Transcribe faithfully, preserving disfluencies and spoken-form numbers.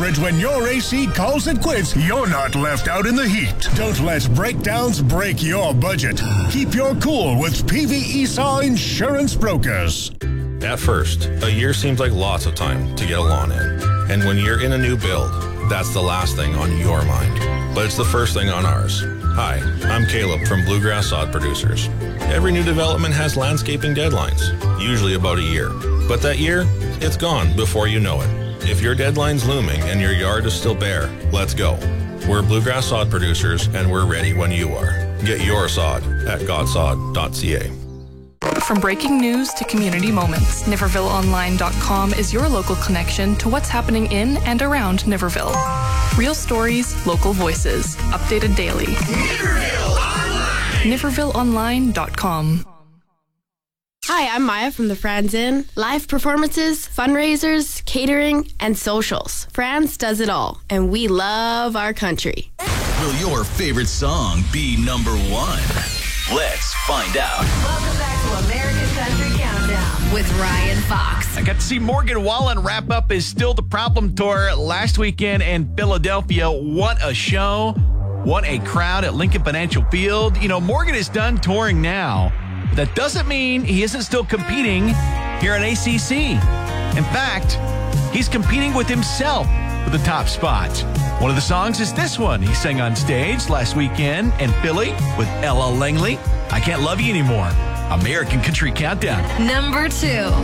coverage when your A C calls it quits. You're not left out in the heat. Don't let breakdowns break your budget. Keep your cool with P V Esau Insurance Brokers. At first, a year seems like lots of time to get a lawn in. And when you're in a new build, that's the last thing on your mind. But it's the first thing on ours. Hi, I'm Caleb from Bluegrass Sod Producers. Every new development has landscaping deadlines, usually about a year. But that year, it's gone before you know it. If your deadline's looming and your yard is still bare, let's go. We're Bluegrass Sod Producers, and we're ready when you are. Get your sod at godsod dot c a. From breaking news to community moments, Niverville Online dot com is your local connection to what's happening in and around Niverville. Real stories, local voices, updated daily. Niverville Online! Niverville Online dot com. Hi, I'm Maya from the Franz Inn. Live performances, fundraisers, catering, and socials. Franz does it all, and we love our country. Will your favorite song be number one? Let's find out. Welcome back to American Country Countdown with Ryan Fox. I got to see Morgan Wallen wrap up his Still the Problem tour last weekend in Philadelphia. What a show. What a crowd at Lincoln Financial Field. You know, Morgan is done touring now. But that doesn't mean he isn't still competing here at A C C. In fact, he's competing with himself for the top spot. One of the songs is this one he sang on stage last weekend in Philly with Ella Langley. I Can't Love You Anymore. American Country Countdown. Number two.